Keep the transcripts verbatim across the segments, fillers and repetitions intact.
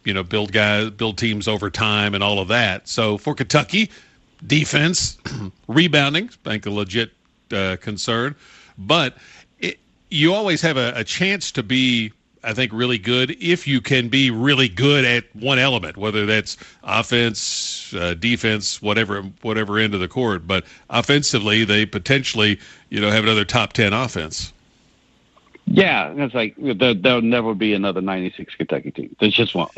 you know, build guys, build teams over time and all of that. So for Kentucky, defense, rebounding, I think a legit uh, concern. But it, you always have a, a chance to be, I think, really good if you can be really good at one element, whether that's offense, uh, defense, whatever whatever end of the court. But offensively, they potentially, you know, have another top ten offense. Yeah, it's like there, there'll never be another ninety-six Kentucky team. There's just one.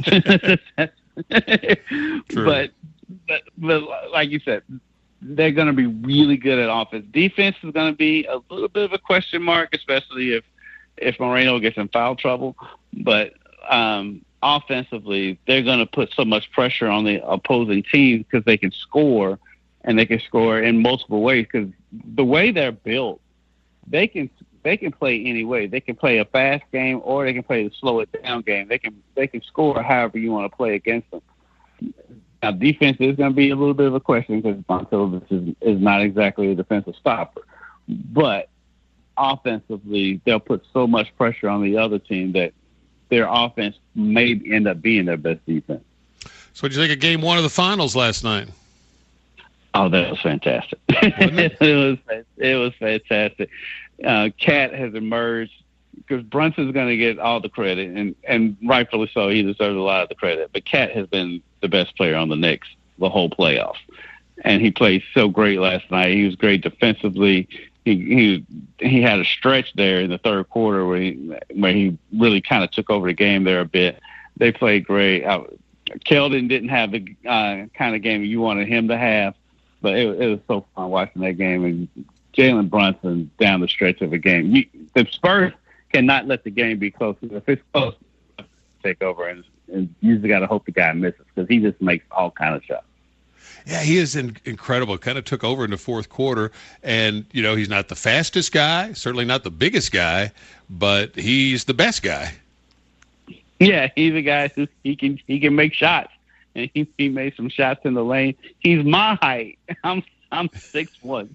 but, but but like you said, they're going to be really good at offense. Defense is going to be a little bit of a question mark, especially if if Moreno gets in foul trouble. But um, offensively, they're going to put so much pressure on the opposing team because they can score, and they can score in multiple ways. Because the way they're built, they can they can play any way. They can play a fast game, or they can play the slow it down game. They can they can score however you want to play against them. Now, defense is going to be a little bit of a question because Bonsilvas is, is not exactly a defensive stopper. But offensively, they'll put so much pressure on the other team that their offense may end up being their best defense. So what did you think of game one of the finals last night? Oh, that was fantastic. it? it was it was fantastic. Uh, Cat has emerged because Brunson's going to get all the credit, and, and rightfully so. He deserves a lot of the credit. But Cat has been the best player on the Knicks the whole playoffs, and he played so great last night. He was great defensively. He he he had a stretch there in the third quarter where he where he really kind of took over the game there a bit. They played great. Uh, Keldon didn't have the uh, kind of game you wanted him to have, but it, it was so fun watching that game. And Jalen Brunson down the stretch of a game. You, the Spurs cannot let the game be close. If it's close, take over, and, and you usually got to hope the guy misses because he just makes all kind of shots. Yeah, he is in, incredible. Kind of took over in the fourth quarter, and you know he's not the fastest guy, certainly not the biggest guy, but he's the best guy. Yeah, he's a guy who he can he can make shots, and he he made some shots in the lane. He's my height. I'm I'm six one,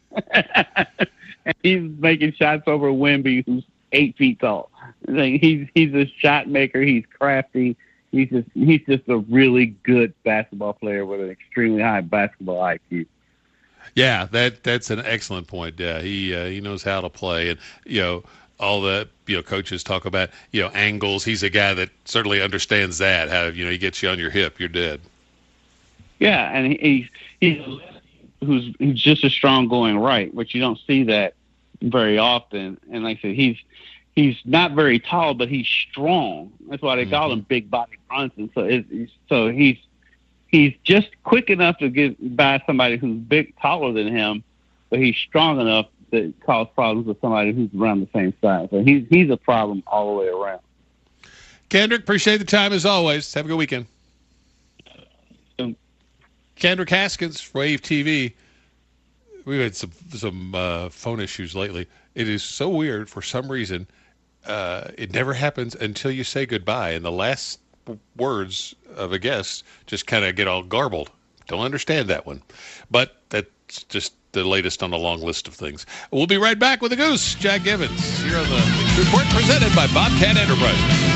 and he's making shots over Wemby, who's eight feet tall. Like he's he's a shot maker. He's crafty. He's just he's just a really good basketball player with an extremely high basketball I Q. Yeah, that that's an excellent point. Yeah, he uh, he knows how to play, and you know all the you know coaches talk about you know angles. He's a guy that certainly understands that. How you know he gets you on your hip, you're dead. Yeah, and he's he's who's he's just as strong going right, which you don't see that very often. And like I said, he's. He's not very tall, but he's strong. That's why they mm-hmm. call him Big Body Brunson. So, it, so he's he's just quick enough to get by somebody who's big, taller than him, but he's strong enough to cause problems with somebody who's around the same size. So he's he's a problem all the way around. Kendrick, appreciate the time as always. Have a good weekend. Um, Kendrick Haskins, Wave T V. We've had some some uh, phone issues lately. It is so weird for some reason. Uh, it never happens until you say goodbye, and the last words of a guest just kind of get all garbled. Don't understand that one. But that's just the latest on a long list of things. We'll be right back with the Goose, Jack Evans, here on the report presented by Bobcat Enterprises.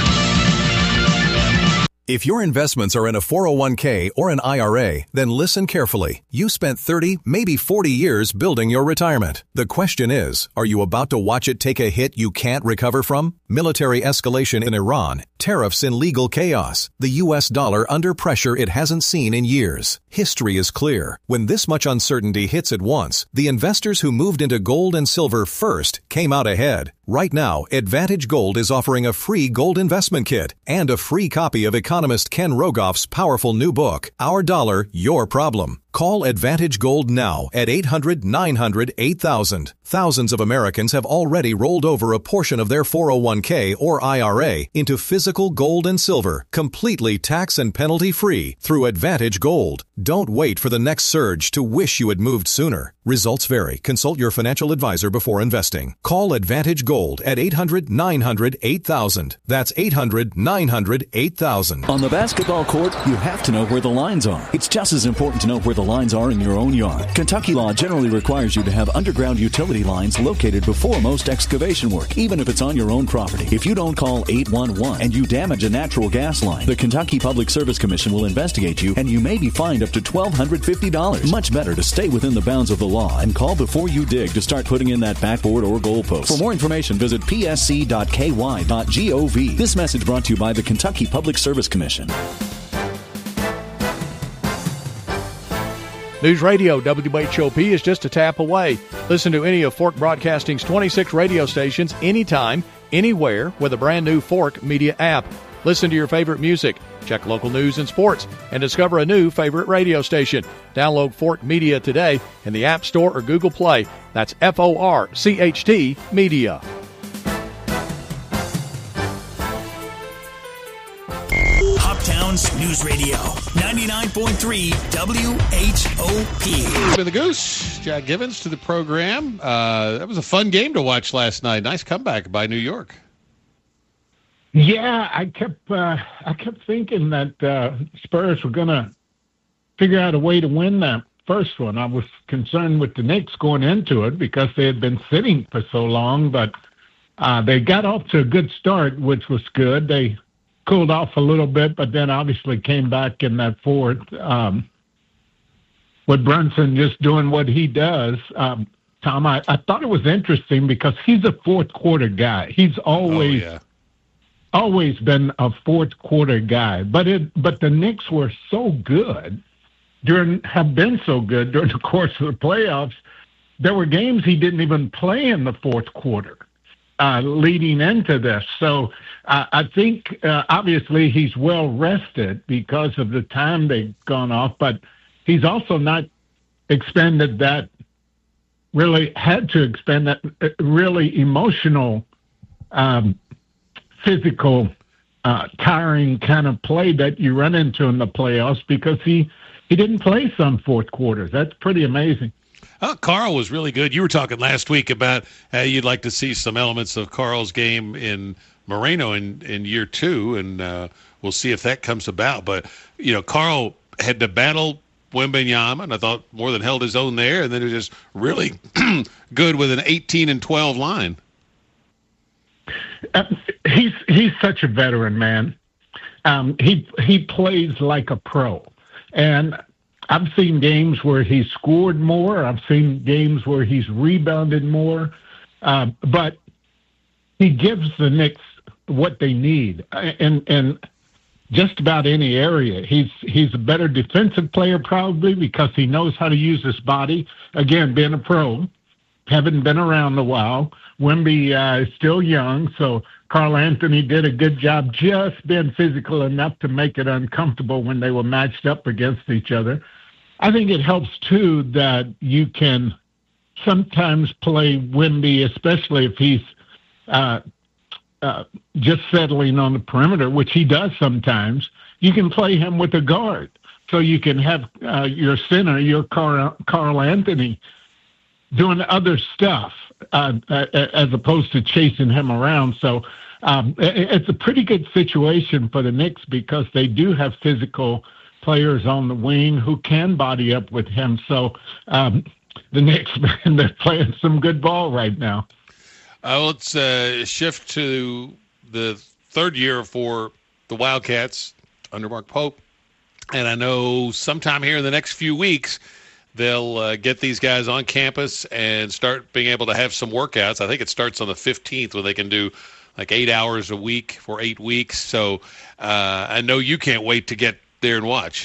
If your investments are in a four oh one k or an I R A, then listen carefully. You spent thirty, maybe forty years building your retirement. The question is, are you about to watch it take a hit you can't recover from? Military escalation in Iran, tariffs and legal chaos, the U S dollar under pressure it hasn't seen in years. History is clear. When this much uncertainty hits at once, the investors who moved into gold and silver first came out ahead. Right now, Advantage Gold is offering a free gold investment kit and a free copy of economist Ken Rogoff's powerful new book, Our Dollar, Your Problem. Call Advantage Gold now at eight hundred, nine hundred, eight thousand. Thousands of Americans have already rolled over a portion of their four oh one k or I R A into physical gold and silver, completely tax and penalty free through Advantage Gold. Don't wait for the next surge to wish you had moved sooner. Results vary. Consult your financial advisor before investing. Call Advantage Gold at eight hundred, nine hundred, eight thousand. That's eight hundred, nine hundred, eight thousand. On the basketball court, you have to know where the lines are. It's just as important to know where the the lines are in your own yard. Kentucky law generally requires you to have underground utility lines located before most excavation work, even if it's on your own property. If you don't call eight one one and you damage a natural gas line, the Kentucky Public Service Commission will investigate you, and you may be fined up to one thousand two hundred fifty dollars. Much better to stay within the bounds of the law and call before you dig to start putting in that backboard or goalpost. For more information, visit p s c dot k y dot gov. This message brought to you by the Kentucky Public Service Commission. News Radio W H O P is just a tap away. Listen to any of Fork Broadcasting's twenty-six radio stations anytime, anywhere with a brand new Fork Media app. Listen to your favorite music, check local news and sports, and discover a new favorite radio station. Download Fork Media today in the App Store or Google Play. That's F O R C H T Media. Hoptown's News Radio, ninety-nine point three W H O P. For the Goose, Jack Givens to the program. Uh, that was a fun game to watch last night. Nice comeback by New York. Yeah, I kept uh, I kept thinking that uh, Spurs were going to figure out a way to win that first one. I was concerned with the Knicks going into it because they had been sitting for so long, but uh, they got off to a good start, which was good. They cooled off a little bit, but then obviously came back in that fourth um, with Brunson just doing what he does. Um, Tom, I, I thought it was interesting because he's a fourth quarter guy. He's always... Oh, yeah. Always been a fourth quarter guy, but it but the Knicks were so good during have been so good during the course of the playoffs. There were games he didn't even play in the fourth quarter, uh, leading into this. So uh, I think uh, obviously he's well rested because of the time they've gone off, but he's also not expended that really had to expend that really emotional. Um, physical, uh, tiring kind of play that you run into in the playoffs because he, he didn't play some fourth quarters. That's pretty amazing. Oh, Carl was really good. You were talking last week about how you'd like to see some elements of Carl's game in Moreno in, in year two, and uh, we'll see if that comes about. But, you know, Carl had to battle Wembanyama, and I thought more than held his own there, and then it was just really good with an eighteen and twelve line. Uh, he's he's such a veteran, man. Um, he he plays like a pro, and I've seen games where he's scored more. I've seen games where he's rebounded more, uh, but he gives the Knicks what they need, and and just about any area. He's he's a better defensive player probably because he knows how to use his body. Again, being a pro, haven't been around a while. Wemby uh, is still young, so Carl Anthony did a good job just being physical enough to make it uncomfortable when they were matched up against each other. I think it helps, too, that you can sometimes play Wemby, especially if he's uh, uh, just settling on the perimeter, which he does sometimes. You can play him with a guard, so you can have uh, your center, your Carl, Carl Anthony, doing other stuff uh, as opposed to chasing him around. So um, it's a pretty good situation for the Knicks because they do have physical players on the wing who can body up with him. So um, the Knicks, man, they're playing some good ball right now. Uh, let's uh, shift to the third year for the Wildcats under Mark Pope. And I know sometime here in the next few weeks, they'll uh, get these guys on campus and start being able to have some workouts. I think it starts on the fifteenth where they can do like eight hours a week for eight weeks. So uh, I know you can't wait to get there and watch.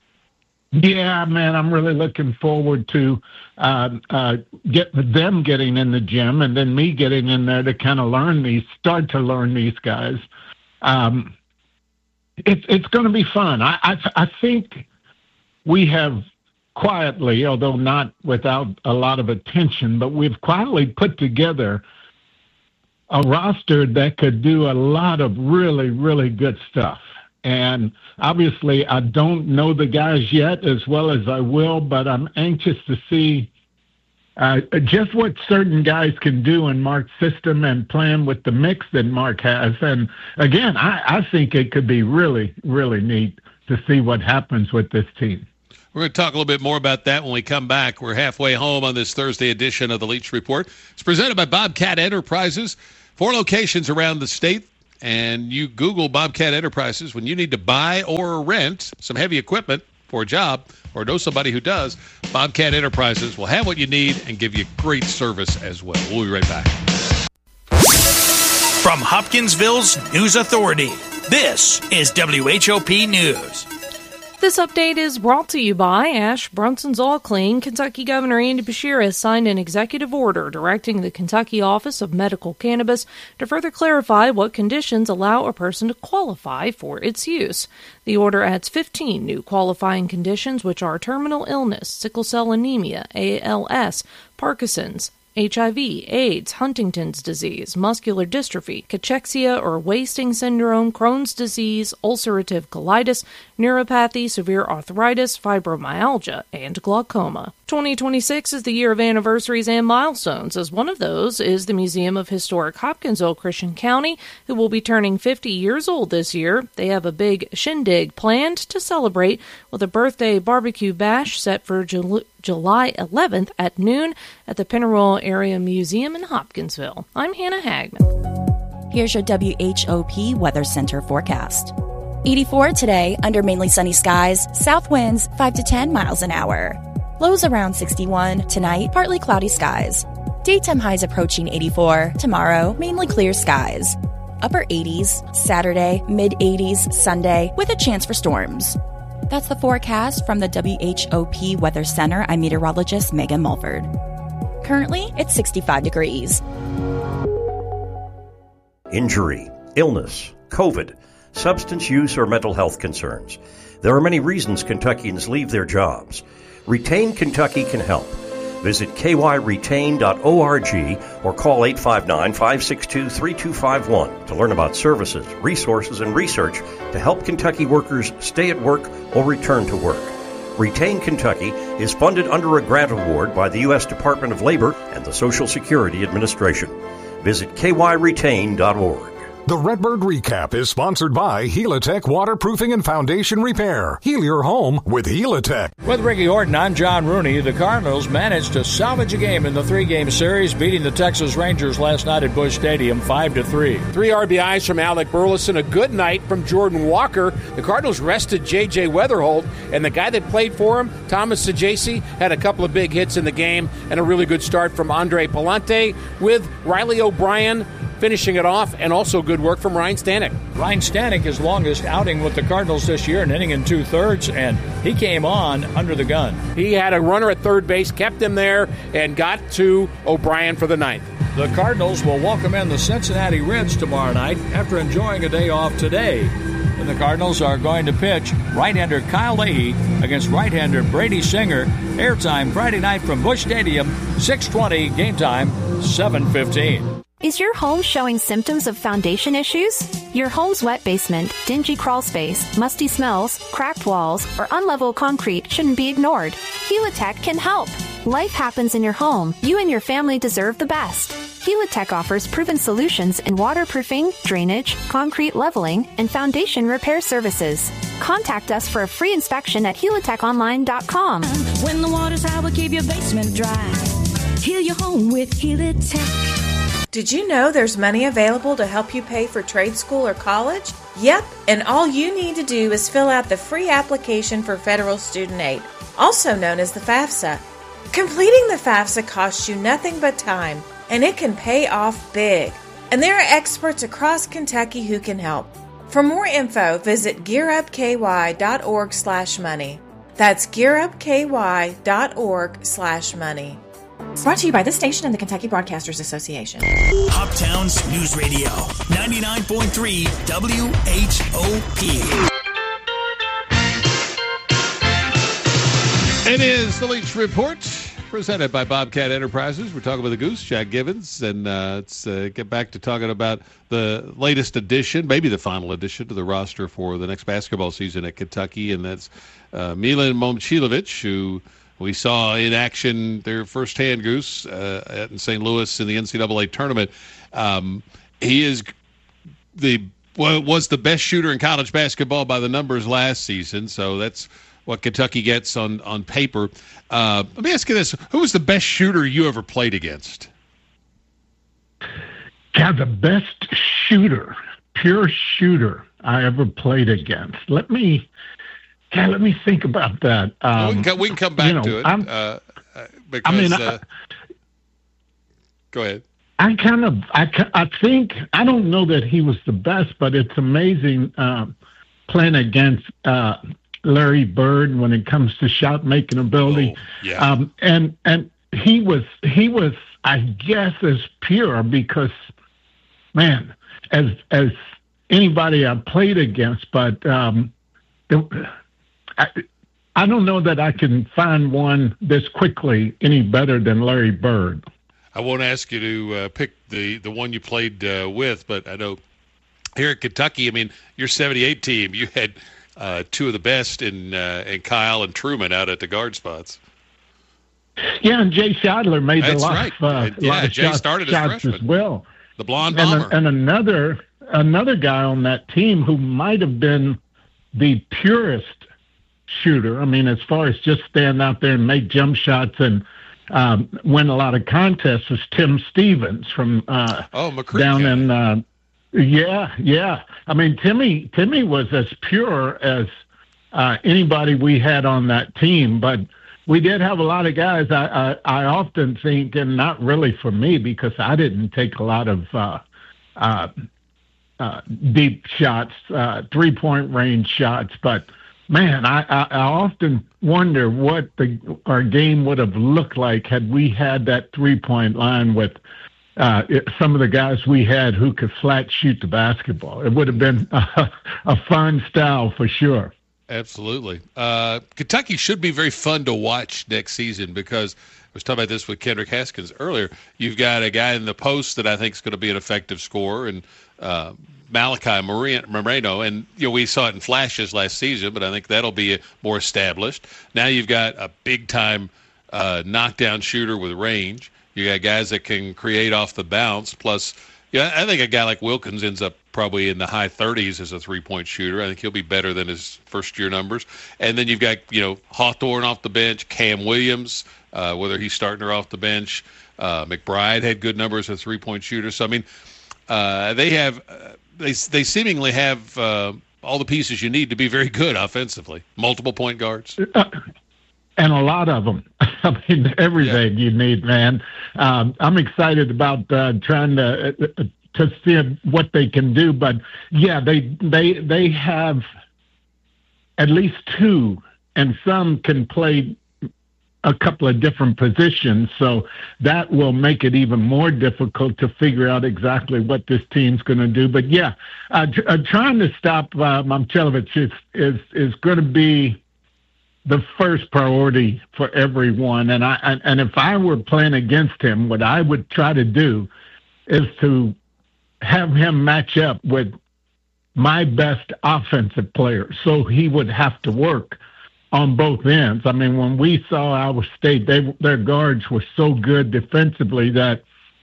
Yeah, man, I'm really looking forward to uh, uh, get them getting in the gym and then me getting in there to kind of learn these, start to learn these guys. Um, it's it's going to be fun. I, I I think we have quietly, although not without a lot of attention, but we've quietly put together a roster that could do a lot of really, really good stuff. And obviously, I don't know the guys yet as well as I will, but I'm anxious to see uh, just what certain guys can do in Mark's system and playing with the mix that Mark has. And again, I, I think it could be really, really neat to see what happens with this team. We're going to talk a little bit more about that when we come back. We're halfway home on this Thursday edition of the Leach Report. It's presented by Bobcat Enterprises. Four locations around the state, and you Google Bobcat Enterprises when you need to buy or rent some heavy equipment for a job or know somebody who does. Bobcat Enterprises will have what you need and give you great service as well. We'll be right back. From Hopkinsville's News Authority, this is W H O P News. This update is brought to you by Ash Brunson's All Clean. Kentucky Governor Andy Beshear has signed an executive order directing the Kentucky Office of Medical Cannabis to further clarify what conditions allow a person to qualify for its use. The order adds fifteen new qualifying conditions, which are terminal illness, sickle cell anemia, A L S, Parkinson's, H I V, AIDS, Huntington's disease, muscular dystrophy, cachexia or wasting syndrome, Crohn's disease, ulcerative colitis, neuropathy, severe arthritis, fibromyalgia, and glaucoma. twenty twenty-six is the year of anniversaries and milestones, as one of those is the Museum of Historic Hopkinsville Christian County, who will be turning fifty years old this year. They have a big shindig planned to celebrate with a birthday barbecue bash set for Jul- July eleventh at noon at the Pennaroll Area Museum in Hopkinsville. I'm Hannah Hagman. Here's your W H O P Weather Center forecast. eighty-four today, under mainly sunny skies, south winds five to ten miles an hour. Lows around sixty-one, tonight partly cloudy skies. Daytime highs approaching eighty-four, tomorrow mainly clear skies. Upper eighties, Saturday, mid-eighties, Sunday, with a chance for storms. That's the forecast from the W H O P Weather Center. I'm meteorologist Megan Mulford. Currently, it's sixty-five degrees. Injury, illness, COVID, substance use, or mental health concerns. There are many reasons Kentuckians leave their jobs. Retain Kentucky can help. Visit k y retain dot org or call eight five nine, five six two, three two five one to learn about services, resources, and research to help Kentucky workers stay at work or return to work. Retain Kentucky is funded under a grant award by the U S Department of Labor and the Social Security Administration. Visit k y retain dot org. The Redbird Recap is sponsored by Helitech Waterproofing and Foundation Repair. Heal your home with Helitech. With Ricky Horton, I'm John Rooney. The Cardinals managed to salvage a game in the three-game series, beating the Texas Rangers last night at Busch Stadium five to three. Three R B Is from Alec Burleson, a good night from Jordan Walker. The Cardinals rested J J Weatherholt, and the guy that played for him, Thomas Sajaci, had a couple of big hits in the game, and a really good start from Andre Palante, with Riley O'Brien finishing it off, and also good work from Ryan Stanek. Ryan Stanek, his longest outing with the Cardinals this year, an inning and two-thirds, and he came on under the gun. He had a runner at third base, kept him there, and got to O'Brien for the ninth. The Cardinals will welcome in the Cincinnati Reds tomorrow night after enjoying a day off today. And the Cardinals are going to pitch right-hander Kyle Leahy against right-hander Brady Singer. Airtime Friday night from Busch Stadium, six twenty, game time, seven fifteen. Is your home showing symptoms of foundation issues? Your home's wet basement, dingy crawl space, musty smells, cracked walls, or unlevel concrete shouldn't be ignored. Helitech can help. Life happens in your home. You and your family deserve the best. Helitech offers proven solutions in waterproofing, drainage, concrete leveling, and foundation repair services. Contact us for a free inspection at helitech online dot com. When the water's high, we'll keep your basement dry. Heal your home with Helitech. Did you know there's money available to help you pay for trade school or college? Yep, and all you need to do is fill out the free application for federal student aid, also known as the FAFSA. Completing the FAFSA costs you nothing but time, and it can pay off big. And there are experts across Kentucky who can help. For more info, visit gear up k y dot org slash money. That's gear up k y dot org slash money. Brought to you by this station and the Kentucky Broadcasters Association. Hoptown's News Radio, ninety-nine point three W H O P. It is the Leach Report, presented by Bobcat Enterprises. We're talking with the Goose, Jack Givens, and uh, let's uh, get back to talking about the latest addition, maybe the final addition to the roster for the next basketball season at Kentucky, and that's uh, Milan Momcilovic, who we saw in action their firsthand, Goose, uh, at in Saint Louis in the N C double A tournament. Um, he is the well, was the best shooter in college basketball by the numbers last season, so that's what Kentucky gets on on paper. Uh, let me ask you this: who was the best shooter you ever played against? Yeah, the best shooter, pure shooter I ever played against. Let me, yeah, let me think about that. Um, well, we, can come, we can come back you know, to it I'm, uh, because. I mean, uh, go ahead. I kind of, I, I think, I don't know that he was the best, but it's amazing uh, playing against uh, Larry Bird when it comes to shot making ability. Oh, yeah. Um, and and he was he was, I guess, as pure because, man, as as anybody I played against, but um, I, I don't know that I can find one this quickly any better than Larry Bird. I won't ask you to uh, pick the, the one you played uh, with, but I know here at Kentucky, I mean, your seventy-eight team, you had uh, two of the best in, uh, in Kyle and Truman out at the guard spots. Yeah, and Jay Shadler made That's a lot right. of, uh, yeah, lot of Jay shots, started as shots freshman. as well. The blonde and, bomber. a, and another another guy on that team who might have been the purest shooter. I mean, as far as just stand out there and make jump shots and um, win a lot of contests was Tim Stevens from uh, oh, McCreek down guy. in. Uh, yeah, yeah. I mean, Timmy Timmy was as pure as uh, anybody we had on that team, but we did have a lot of guys. I, I, I often think, and not really for me because I didn't take a lot of uh, uh, uh, deep shots, uh, three-point range shots. But, man, I, I, I often wonder what the our game would have looked like had we had that three-point line with uh, it, some of the guys we had who could flat shoot the basketball. It would have been a, a fun style for sure. Absolutely. Uh, Kentucky should be very fun to watch next season because I was talking about this with Kendrick Haskins earlier. You've got a guy in the post that I think is going to be an effective scorer, and uh, Malachi Moreno, and you know we saw it in flashes last season, but I think that'll be more established. Now you've got a big-time uh, knockdown shooter with range. You got guys that can create off the bounce, plus yeah, I think a guy like Wilkins ends up probably in the high thirties as a three-point shooter. I think he'll be better than his first-year numbers. And then you've got, you know, Hawthorne off the bench, Cam Williams, uh, whether he's starting or off the bench. Uh, McBride had good numbers as a three-point shooter. So, I mean, uh, they have uh, they they seemingly have uh, all the pieces you need to be very good offensively. Multiple point guards. Uh, and a lot of them. I mean, everything yeah. you need, man. Um, I'm excited about uh, trying to uh, to see what they can do, but yeah, they they they have at least two, and some can play a couple of different positions, so that will make it even more difficult to figure out exactly what this team's going to do. But yeah, uh, t- uh, trying to stop uh, Momcilovic is is is going to be the first priority for everyone. And I and, and if I were playing against him, what I would try to do is to have him match up with my best offensive player. So he would have to work on both ends. I mean, when we saw Iowa State, they, their guards were so good defensively that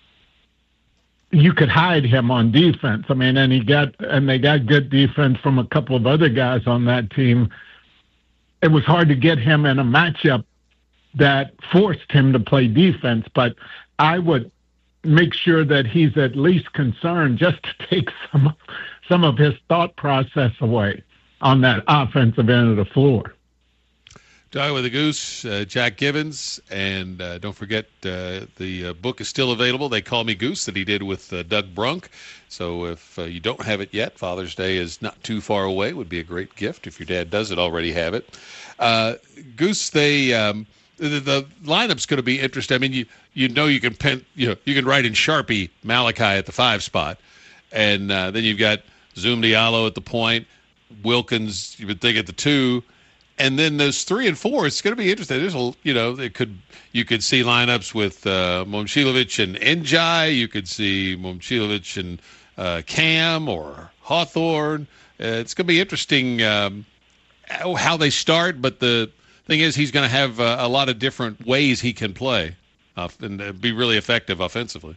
you could hide him on defense. I mean, and he got and they got good defense from a couple of other guys on that team. It was hard to get him in a matchup that forced him to play defense, but I would make sure that he's at least concerned just to take some some of his thought process away on that offensive end of the floor. Talking with the Goose, uh, Jack Givens, and uh, don't forget uh, the uh, book is still available. They Call Me Goose that he did with uh, Doug Brunk. So if uh, you don't have it yet, Father's Day is not too far away. It would be a great gift if your dad doesn't already have it. Uh, Goose, they um, the, the lineup's going to be interesting. I mean, you you know you can pen you know you can write in Sharpie Malachi at the five spot, and uh, then you've got Zoom Diallo at the point, Wilkins you would think at the two. And then those three and four, it's going to be interesting. There's a, you know, it could you could see lineups with uh, Momcilovic and Njai. You could see Momcilovic and uh, Cam or Hawthorne. Uh, it's going to be interesting um, how they start. But the thing is, he's going to have uh, a lot of different ways he can play uh, and uh, be really effective offensively.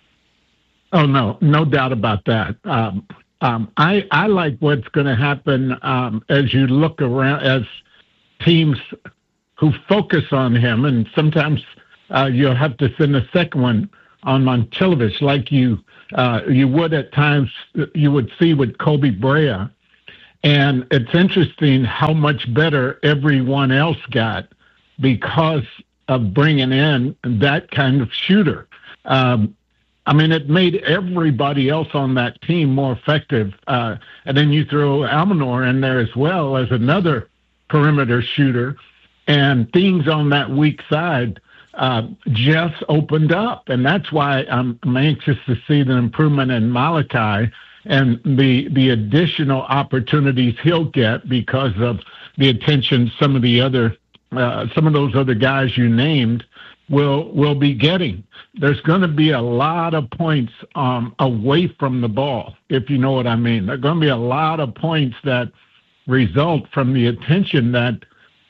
Oh no, no doubt about that. Um, Um, I, I like what's going to happen um, as you look around, as teams who focus on him, and sometimes uh, you'll have to send a second one on Montilevich, like you uh, you would at times you would see with Kobe Brea. And it's interesting how much better everyone else got because of bringing in that kind of shooter. Um, I mean, it made everybody else on that team more effective. Uh, and then you throw Almanor in there as well as another perimeter shooter, and things on that weak side uh, just opened up. And that's why I'm, I'm anxious to see the improvement in Malachi and the the additional opportunities he'll get because of the attention some of the other uh, some of those other guys you named will will be getting. There's going to be a lot of points um, away from the ball, if you know what I mean. There are going to be a lot of points that result from the attention that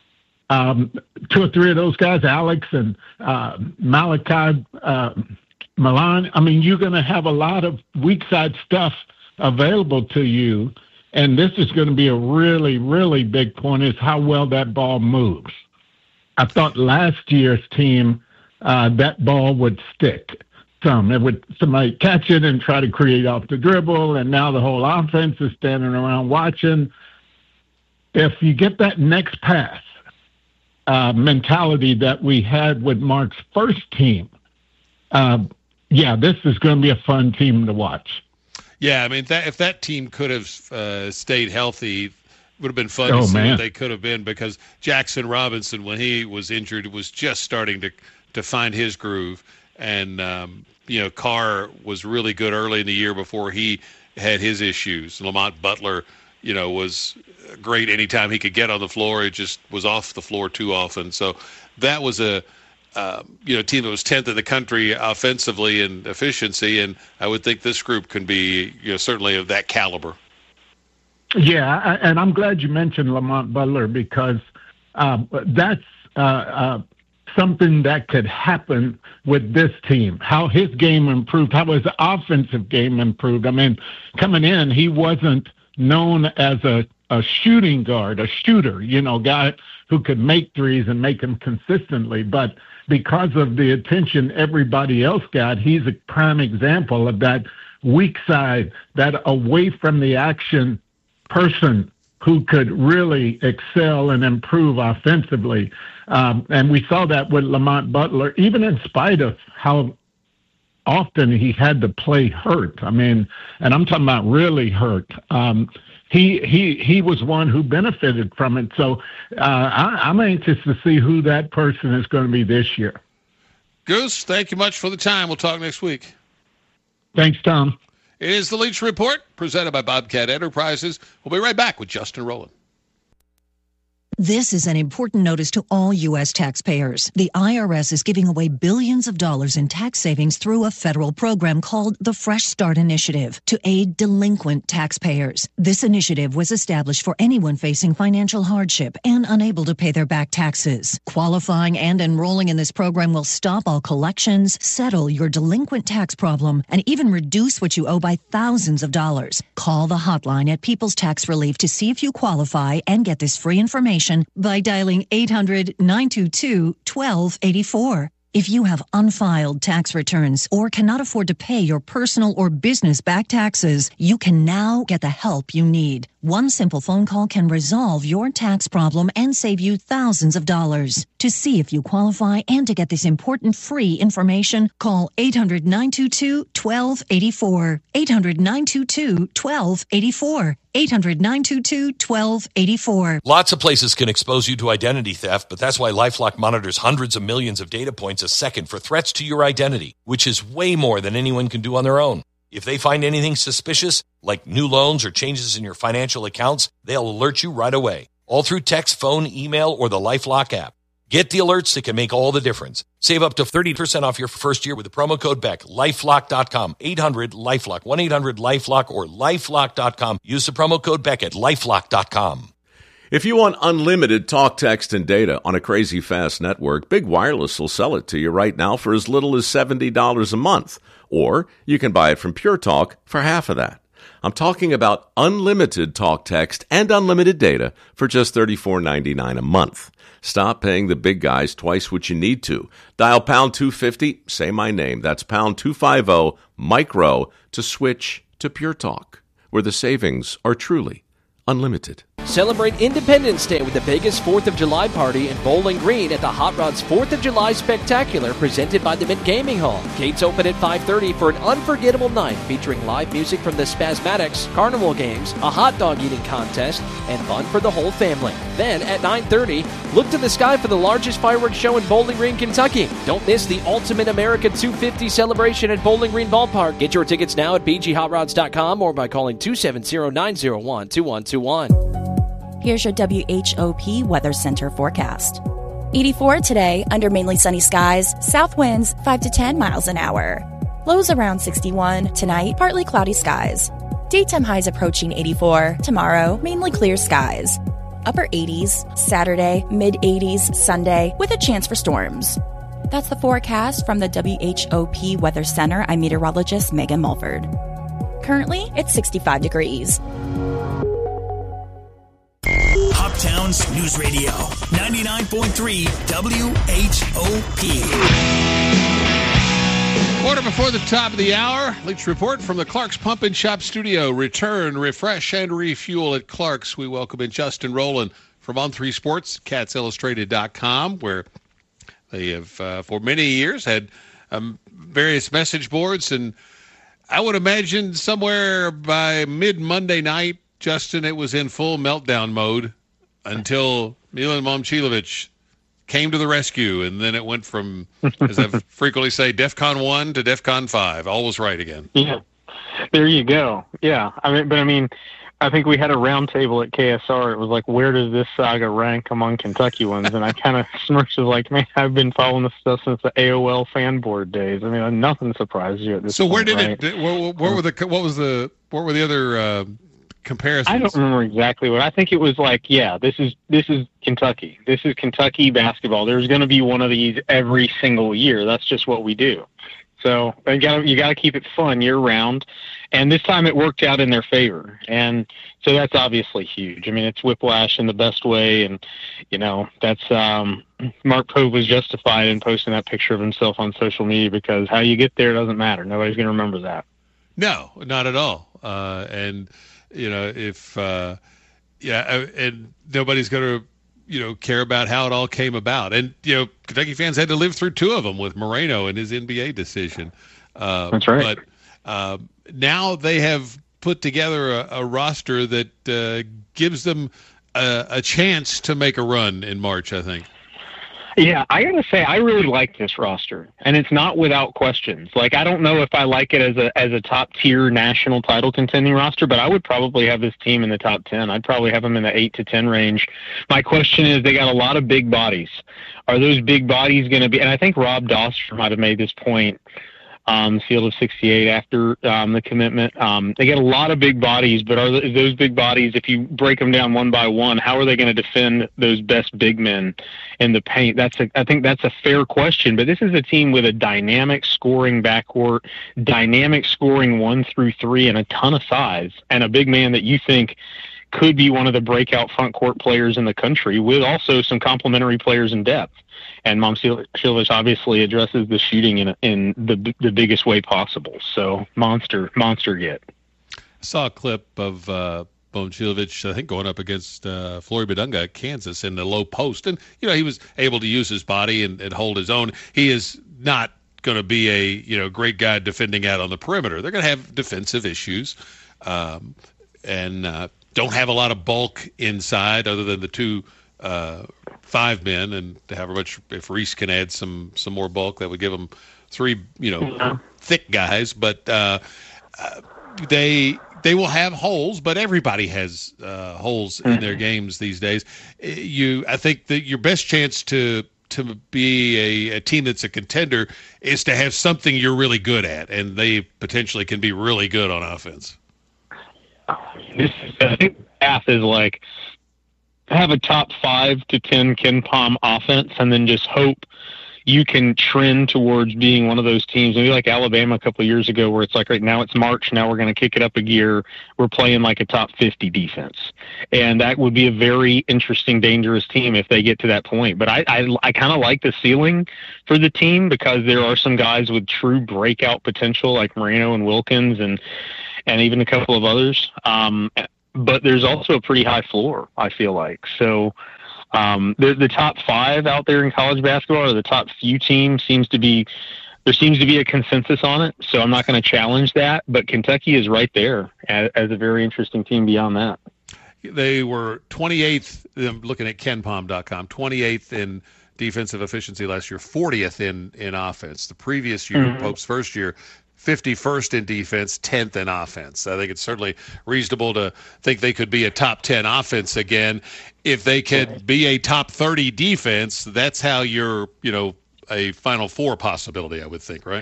um, two or three of those guys, Alex and uh, Malachi, uh, Milan, I mean, you're going to have a lot of weak side stuff available to you, and this is going to be a really, really big point is how well that ball moves. I thought last year's team, uh, that ball would stick some. It would somebody catch it and try to create off the dribble, and now the whole offense is standing around watching. If you get that next pass uh, mentality that we had with Mark's first team, uh, yeah, this is going to be a fun team to watch. Yeah, I mean, that, if that team could have uh, stayed healthy, it would have been fun oh, to see man. what they could have been, because Jackson Robinson, when he was injured, was just starting to to find his groove. And, um, you know, Carr was really good early in the year before he had his issues. Lamont Butler, you know, was great anytime he could get on the floor. It just was off the floor too often. So that was a Uh, you know, team that was tenth in the country offensively and efficiency, and I would think this group can be, you know, certainly of that caliber. Yeah, and I'm glad you mentioned Lamont Butler, because uh, that's uh, uh, something that could happen with this team, how his game improved, how his offensive game improved. I mean, coming in, he wasn't known as a, a shooting guard, a shooter, you know, guy who could make threes and make them consistently, but because of the attention everybody else got, he's a prime example of that weak side, that away from the action person who could really excel and improve offensively. Um, and we saw that with Lamont Butler, even in spite of how often he had to play hurt. I mean, and I'm talking about really hurt. Um, He he he was one who benefited from it. So uh, I, I'm anxious to see who that person is going to be this year. Goose, thank you much for the time. We'll talk next week. Thanks, Tom. It is the Leach Report, presented by Bobcat Enterprises. We'll be right back with Justin Rowland. This is an important notice to all U S taxpayers. The I R S is giving away billions of dollars in tax savings through a federal program called the Fresh Start Initiative to aid delinquent taxpayers. This initiative was established for anyone facing financial hardship and unable to pay their back taxes. Qualifying and enrolling in this program will stop all collections, settle your delinquent tax problem, and even reduce what you owe by thousands of dollars. Call the hotline at People's Tax Relief to see if you qualify and get this free information by dialing eight hundred, nine two two, one two eight four. If you have unfiled tax returns or cannot afford to pay your personal or business back taxes, you can now get the help you need. One simple phone call can resolve your tax problem and save you thousands of dollars. To see if you qualify and to get this important free information, call eight hundred, nine two two, one two eight four. eight hundred, nine two two, one two eight four. eight hundred, nine two two, one two eight four. Lots of places can expose you to identity theft, but that's why LifeLock monitors hundreds of millions of data points a second for threats to your identity, which is way more than anyone can do on their own. If they find anything suspicious, like new loans or changes in your financial accounts, they'll alert you right away, all through text, phone, email, or the LifeLock app. Get the alerts that can make all the difference. Save up to thirty percent off your first year with the promo code Beck. LifeLock dot com, eight hundred, LifeLock, one eight hundred, LifeLock, or LifeLock dot com. Use the promo code Beck at LifeLock dot com. If you want unlimited talk, text, and data on a crazy fast network, Big Wireless will sell it to you right now for as little as seventy dollars a month. Or you can buy it from Pure Talk for half of that. I'm talking about unlimited talk, text, and unlimited data for just thirty-four ninety-nine a month. Stop paying the big guys twice what you need to. Dial pound two fifty, say my name. That's pound two fifty, micro, to switch to Pure Talk, where the savings are truly unlimited. Celebrate Independence Day with the biggest fourth of July party in Bowling Green at the Hot Rods fourth of July Spectacular presented by the Mint Gaming Hall. Gates open at five thirty for an unforgettable night featuring live music from the Spasmatics, carnival games, a hot dog eating contest, and fun for the whole family. Then at nine thirty, look to the sky for the largest fireworks show in Bowling Green, Kentucky. Don't miss the Ultimate America two fifty celebration at Bowling Green Ballpark. Get your tickets now at b g hot rods dot com or by calling two seven zero, nine zero one, two one two one. Here's your W H O P Weather Center forecast. eighty-four today, under mainly sunny skies, south winds five to ten miles an hour. Lows around sixty-one, tonight partly cloudy skies. Daytime highs approaching eighty-four, tomorrow mainly clear skies. Upper eighties, Saturday, mid eighties, Sunday, with a chance for storms. That's the forecast from the W H O P Weather Center. I'm meteorologist Megan Mulford. Currently, it's sixty-five degrees. Hoptown's News Radio, ninety-nine point three W H O P. Quarter before the top of the hour, Leach Report from the Clark's Pump and Shop Studio. Return, refresh, and refuel at Clark's. We welcome in Justin Rowland from On three Sports, cats illustrated dot com, where they have, uh, for many years, had um, various message boards. And I would imagine somewhere by mid-Monday night, Justin, it was in full meltdown mode until Milan Momcilovic came to the rescue, and then it went from, as I frequently say, DEFCON one to DEFCON five. All was right again. Yeah, there you go. Yeah, I mean, but I mean, I think we had a round table at K S R. It was like, where does this saga rank among Kentucky ones? And I kind of smirched, was like, man, I've been following this stuff since the A O L fan board days. I mean, nothing surprised you at this so point. So where did right? it? What, what were the? What was the? What were the other? Uh, comparisons? I don't remember exactly what. I think it was like, yeah, this is this is Kentucky. This is Kentucky basketball. There's going to be one of these every single year. That's just what we do. So you got you got to keep it fun year round. And this time it worked out in their favor. And so that's obviously huge. I mean, it's whiplash in the best way. And, you know, that's um, Mark Pope was justified in posting that picture of himself on social media because how you get there doesn't matter. Nobody's going to remember that. No, not at all. Uh, and, you know, if, uh, yeah, and nobody's going to, you know, care about how it all came about. And, you know, Kentucky fans had to live through two of them with Moreno and his N B A decision. Uh, That's right. But uh, now they have put together a, a roster that uh, gives them a, a chance to make a run in March, I think. Yeah, I got to say, I really like this roster, and it's not without questions. Like, I don't know if I like it as a as a top-tier national title contending roster, but I would probably have this team in the top ten. I'd probably have them in the eight to ten range. My question is, they got a lot of big bodies. Are those big bodies going to be – and I think Rob Doster might have made this point, um, field of sixty-eight after um, the commitment. Um, they get a lot of big bodies, but are those big bodies, if you break them down one by one, how are they going to defend those best big men in the paint? That's a, I think that's a fair question, but this is a team with a dynamic scoring backcourt, dynamic scoring one through three, and a ton of size, and a big man that you think could be one of the breakout front court players in the country, with also some complementary players in depth. And Momcilovic obviously addresses the shooting in in the the biggest way possible. So monster, monster get. I saw a clip of uh, Momcilovic, I think, going up against uh, Flory Bidunga at Kansas in the low post. And, you know, he was able to use his body and, and hold his own. He is not going to be a, you know, great guy defending out on the perimeter. They're going to have defensive issues um, and uh, don't have a lot of bulk inside other than the two uh, five men. And however much, if Reese can add some, some more bulk, that would give them three, you know, yeah. thick guys. But uh, uh, they... They will have holes, but everybody has uh, holes in their games these days. You, I think that your best chance to to be a, a team that's a contender is to have something you're really good at, and they potentially can be really good on offense. This is, I think the path is like have a top five to ten Ken Palm offense, and then just hope you can trend towards being one of those teams, maybe like Alabama a couple of years ago, where it's like, right now it's March, now we're going to kick it up a gear. We're playing like a top fifty defense. And that would be a very interesting, dangerous team if they get to that point. But I, I, I kind of like the ceiling for the team because there are some guys with true breakout potential like Moreno and Wilkins and, and even a couple of others. Um, but there's also a pretty high floor, I feel like. So um, the, the top five out there in college basketball, or the top few teams, seems to be there seems to be a consensus on it. So I'm not going to challenge that. But Kentucky is right there as, as a very interesting team beyond that. They were twenty-eighth, I'm looking at ken palm dot com, twenty-eighth in defensive efficiency last year, fortieth in, in offense. The previous year, mm-hmm. Pope's first year, fifty-first in defense, tenth in offense. I think it's certainly reasonable to think they could be a top ten offense again. If they could be a top thirty defense, that's how you're, you know, a Final Four possibility, I would think, right?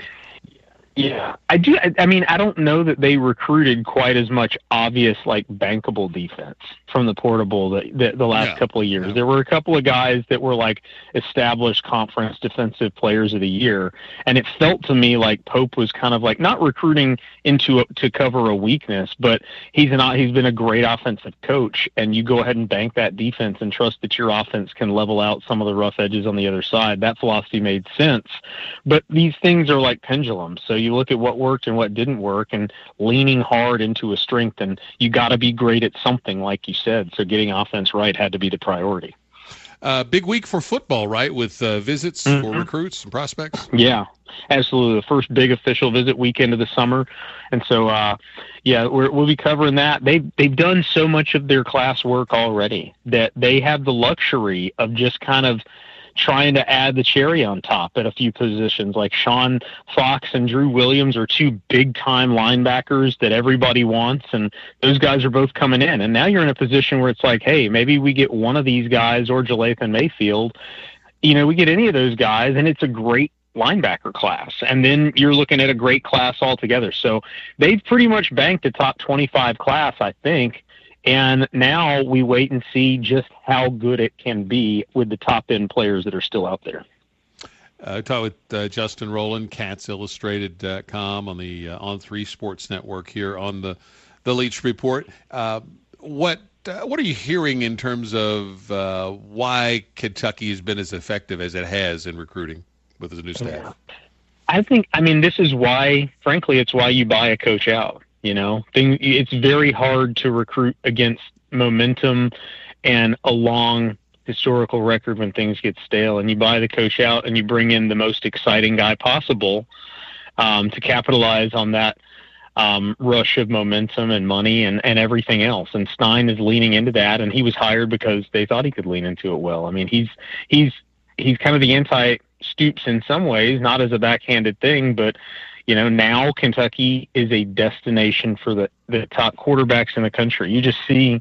Yeah, I do. I, I mean, I don't know that they recruited quite as much obvious, like, bankable defense from the portable the, the, the last yeah. couple of years. Yeah. There were a couple of guys that were, like, established conference defensive players of the year, and it felt to me like Pope was kind of like not recruiting into a, to cover a weakness, but he's an he's been a great offensive coach, and you go ahead and bank that defense and trust that your offense can level out some of the rough edges on the other side. That philosophy made sense, but these things are like pendulums, so you You look at what worked and what didn't work, and leaning hard into a strength, and you got to be great at something, like you said. So getting offense right had to be the priority. Uh, big week for football, right? With uh, visits mm-hmm. for recruits and prospects. Yeah, absolutely. The first big official visit weekend of the summer, and so uh, yeah, we're, we'll be covering that. They they've done so much of their class work already that they have the luxury of just kind of trying to add the cherry on top at a few positions. Like Sean Fox and Drew Williams are two big-time linebackers that everybody wants, and those guys are both coming in. And now you're in a position where it's like, hey, maybe we get one of these guys, or Jalathan Mayfield. You know, we get any of those guys, and it's a great linebacker class. And then you're looking at a great class altogether. So they've pretty much banked a top twenty-five class, I think. And now we wait and see just how good it can be with the top-end players that are still out there. Uh, I talked with uh, Justin Rowland, Cats Illustrated dot com, on the uh, On three Sports Network here on the, the Leach Report. Uh, what uh, what are you hearing in terms of uh, why Kentucky has been as effective as it has in recruiting with the new staff? I think, I mean, this is why, frankly, it's why you buy a coach out. You know, thing, it's very hard to recruit against momentum and a long historical record when things get stale. And you buy the coach out and you bring in the most exciting guy possible um, to capitalize on that um, rush of momentum and money and, and everything else. And Stein is leaning into that, and he was hired because they thought he could lean into it well. I mean, he's he's he's kind of the anti-Stoops in some ways, not as a backhanded thing, but you know, now Kentucky is a destination for the, the top quarterbacks in the country. You just see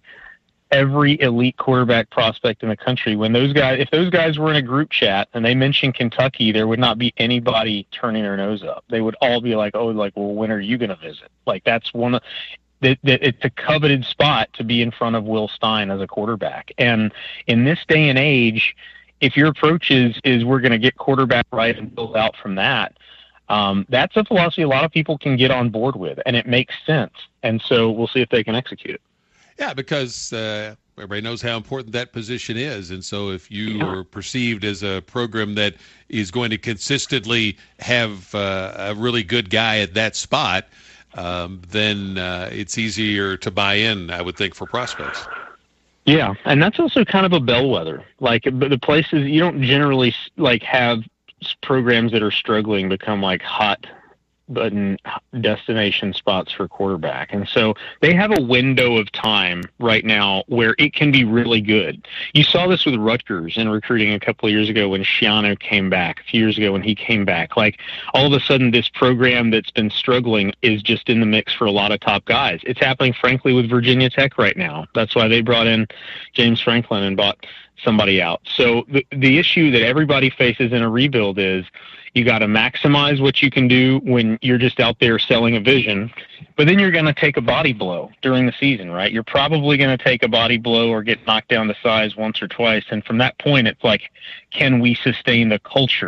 every elite quarterback prospect in the country. When those guys, if those guys were in a group chat and they mentioned Kentucky, there would not be anybody turning their nose up. They would all be like, oh, like, well, when are you going to visit? Like, that's one of that, that it's a coveted spot to be in front of Will Stein as a quarterback. And in this day and age, if your approach is, is we're going to get quarterback right and build out from that, Um, that's a philosophy a lot of people can get on board with, and it makes sense. And so we'll see if they can execute it. Yeah, because uh, everybody knows how important that position is. And so if you are perceived as a program that is going to consistently have uh, a really good guy at that spot, um, then uh, it's easier to buy in, I would think, for prospects. Yeah, and that's also kind of a bellwether. Like, the places you don't generally, like, have programs that are struggling become like hot button destination spots for quarterback. And so they have a window of time right now where it can be really good. You saw this with Rutgers in recruiting a couple of years ago when Schiano came back, a few years ago when he came back. Like, all of a sudden this program that's been struggling is just in the mix for a lot of top guys. It's happening, frankly, with Virginia Tech right now. That's why they brought in James Franklin and bought somebody out. So the, the issue that everybody faces in a rebuild is you got to maximize what you can do when you're just out there selling a vision, but then you're going to take a body blow during the season, right? You're probably going to take a body blow or get knocked down to size once or twice. And from that point, it's like, can we sustain the culture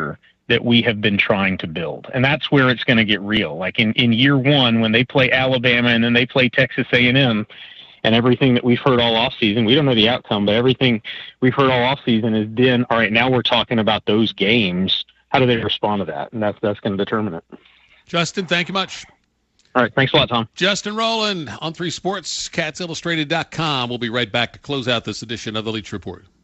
that we have been trying to build. And that's where it's going to get real. Like in, in year one, when they play Alabama and then they play Texas A and M, and everything that we've heard all offseason, we don't know the outcome, but everything we've heard all offseason is then, all right, now we're talking about those games. How do they respond to that? And that's, that's going to determine it. Justin, thank you much. All right, thanks a lot, Tom. Justin Rowland on three sports, cats illustrated dot com. We'll be right back to close out this edition of the Leach Report.